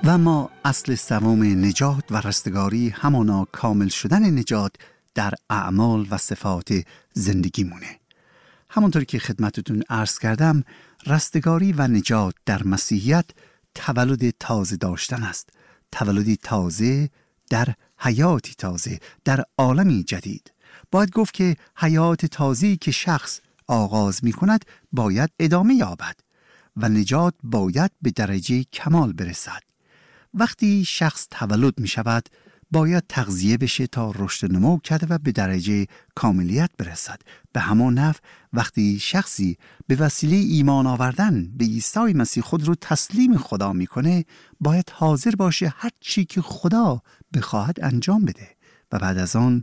و اما اصل سوم نجات و رستگاری همانا کامل شدن نجات در اعمال و صفات زندگی مونه. همونطور که خدمتتون عرض کردم، رستگاری و نجات در مسیحیت تولد تازه داشتن است. تولدی تازه در حیاتی تازه، در عالمی جدید. باید گفت که حیات تازه‌ای که شخص آغاز می کند باید ادامه یابد و نجات باید به درجه کمال برسد. وقتی شخص تولد می شود باید تغذیه بشه تا رشد و نمو کرده و به درجه کاملیت برسد. به همان نحو وقتی شخصی به وسیله ایمان آوردن به عیسی مسیح خود رو تسلیم خدا میکنه، باید حاضر باشه هر چی که خدا بخواهد انجام بده و بعد از آن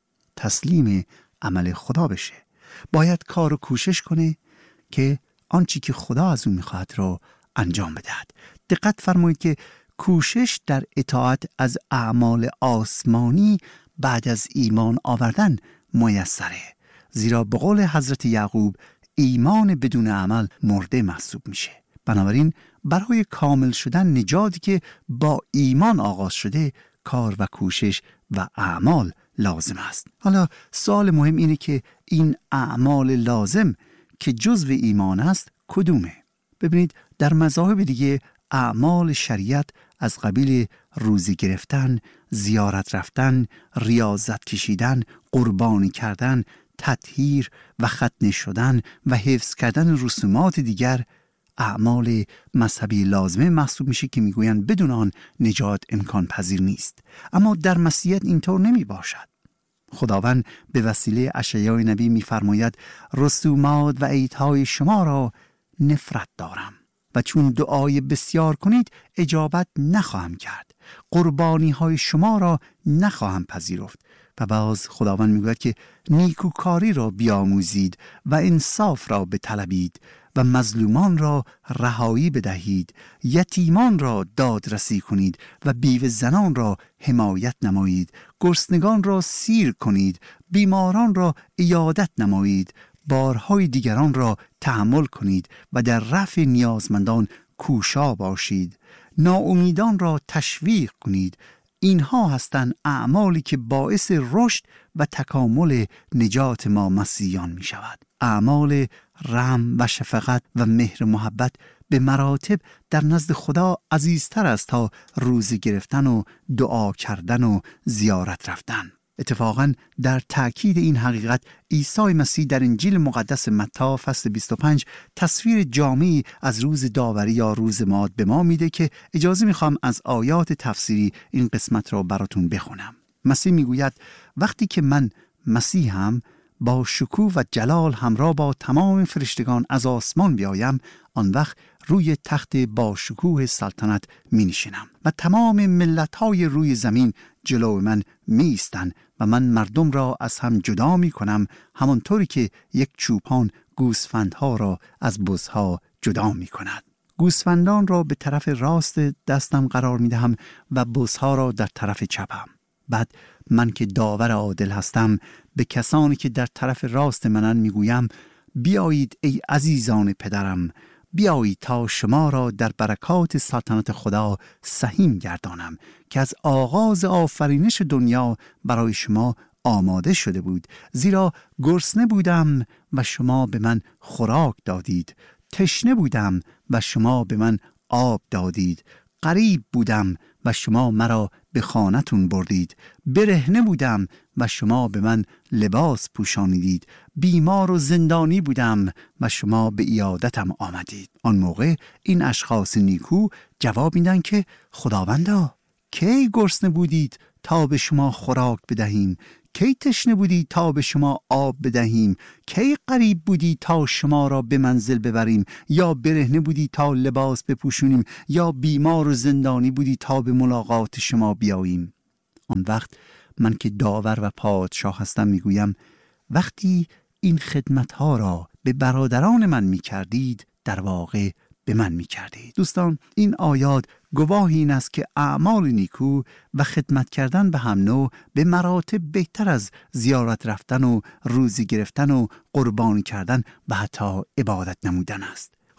تسلیم عمل خدا بشه. باید کار و کوشش کنه که آنچی که خدا از اون میخواهد رو انجام بدهد. دقت فرمایید که کوشش در اطاعت از اعمال آسمانی بعد از ایمان آوردن میسره، زیرا به قول حضرت یعقوب ایمان بدون عمل مرده محسوب میشه. بنابراین برای کامل شدن نجاتی که با ایمان آغاز شده کار و کوشش و اعمال لازم است. حالا سوال مهم اینه که این اعمال لازم که جزو ایمان است کدومه؟ ببینید در مذاهب دیگه اعمال شریعت از قبیل روزه گرفتن، زیارت رفتن، ریاضت کشیدن، قربانی کردن، تطهیر و ختنه شدن و حفظ کردن رسومات دیگر اعمال مذهبی لازمه محسوب میشه که میگویند بدون آن نجات امکان پذیر نیست. اما در مسیحیت اینطور نمی باشد. خداوند به وسیله اشعیای نبی میفرماید رسومات و عیدهای شما را نفرت دارم و چون دعای بسیار کنید اجابت نخواهم کرد، قربانی های شما را نخواهم پذیرفت. و باز خداوند میگوید که نیکوکاری را بیاموزید و انصاف را بطلبید و مظلومان را رهایی بدهید، یتیمان را دادرسی کنید و بیوه زنان را حمایت نمایید، گرسنگان را سیر کنید، بیماران را عیادت نمایید، بارهای دیگران را تحمل کنید و در رفع نیازمندان کوشا باشید، ناامیدان را تشویق کنید. اینها هستند اعمالی که باعث رشد و تکامل نجات ما مسیحیان می شود. اعمال رحم و شفقت و مهر محبت به مراتب در نزد خدا عزیزتر است تا روزه گرفتن و دعا کردن و زیارت رفتن. اتفاقاً در تأکید این حقیقت عیسی مسیح در انجیل مقدس متی فصل 25 تصویر جامعی از روز داوری یا روز معاد به ما میده که اجازه میخوام از آیات تفسیری این قسمت را براتون بخونم. مسیح میگوید وقتی که من مسیحم با شکوه و جلال همراه با تمام فرشتگان از آسمان بیایم، آن وقت روی تخت با شکوه سلطنت می نشینم و تمام ملت‌های روی زمین جلو من می ایستند و من مردم را از هم جدا می کنم، همانطوری که یک چوپان گوسفندها را از بزها جدا می کند. گوسفندان را به طرف راست دستم قرار می دهم و بزها را در طرف چپم. بعد من که داور عادل هستم به کسانی که در طرف راست منن میگویم بیایید ای عزیزان پدرم، بیایید تا شما را در برکات سلطنت خدا سهیم گردانم که از آغاز آفرینش دنیا برای شما آماده شده بود. زیرا گرسنه بودم و شما به من خوراک دادید، تشنه بودم و شما به من آب دادید، غریب بودم و شما مرا به خانتون بردید، برهنه بودم و شما به من لباس پوشانیدید، بیمار و زندانی بودم و شما به عیادتم آمدید. آن موقع این اشخاص نیکو جواب میدن که خداوندا کی گرسنه بودید تا به شما خوراک بدهیم؟ کی تشنه بودی تا به شما آب بدهیم؟ کی غریب بودی تا شما را به منزل ببریم؟ یا برهنه بودی تا لباس بپوشونیم؟ یا بیمار و زندانی بودی تا به ملاقات شما بیاییم؟ آن وقت من که داور و پادشاه هستم میگویم وقتی این خدمتها را به برادران من میکردید در واقع به من میکردید. دوستان، این آیات گواه این است که اعمال نیکو و خدمت کردن به هم نوع به مراتب بهتر از زیارت رفتن و روزه گرفتن و قربانی کردن و حتی عبادت نمودن است.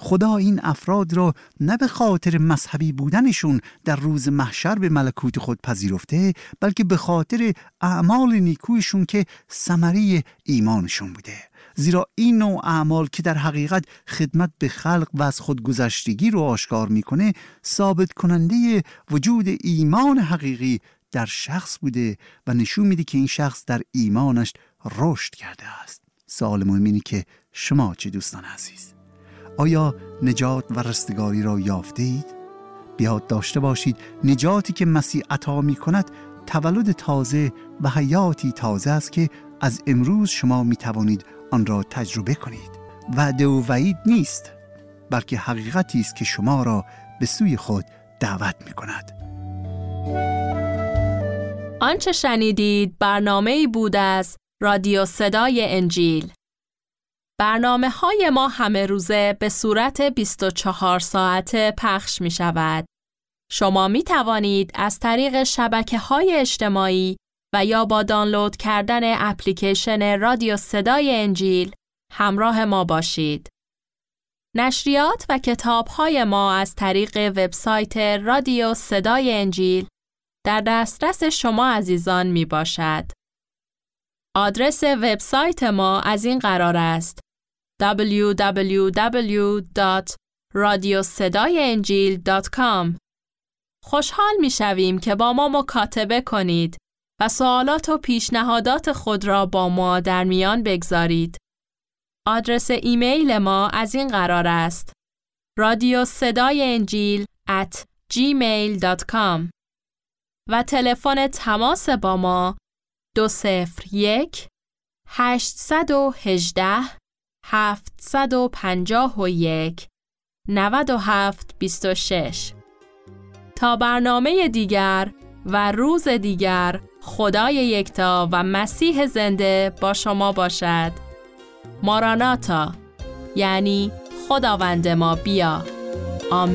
خدا این افراد را نه به خاطر مذهبی بودنشون در روز محشر به ملکوت خود پذیرفته، بلکه به خاطر اعمال نیکویشون که ثمره ایمانشون بوده. زیرا این نوع اعمال که در حقیقت خدمت به خلق و از خودگذشتگی رو آشکار میکنه، ثابت کننده وجود ایمان حقیقی در شخص بوده و نشون میده که این شخص در ایمانش رشد کرده است. سوال مهم اینه که شما چه دوستان عزیز؟ آیا نجات و رستگاری را یافتید؟ بیاد داشته باشید نجاتی که مسیح عطا می کند تولد تازه و حیاتی تازه است که از امروز شما می توانید آن را تجربه کنید. وعده و وعید نیست، بلکه حقیقتی است که شما را به سوی خود دعوت می کند. آنچه شنیدید برنامه‌ای بود از رادیو صدای انجیل. برنامه‌های ما همه روزه به صورت 24 ساعته پخش می شود. شما می توانید از طریق شبکه‌های اجتماعی و یا با دانلود کردن اپلیکیشن رادیو صدای انجیل همراه ما باشید. نشریات و کتاب‌های ما از طریق وبسایت رادیو صدای انجیل در دسترس شما عزیزان می باشد. آدرس وبسایت ما از این قرار است: www.radiosedaienjil.com. خوشحال می شویم که با ما مکاتبه کنید و سوالات و پیشنهادات خود را با ما در میان بگذارید. آدرس ایمیل ما از این قرار است: radiosedaienjil@gmail.com و تلفن تماس با ما 201 818 751 9726. تا برنامه دیگر و روز دیگر، خدای یکتا و مسیح زنده با شما باشد. ماراناتا، یعنی خداوند ما بیا. آمین.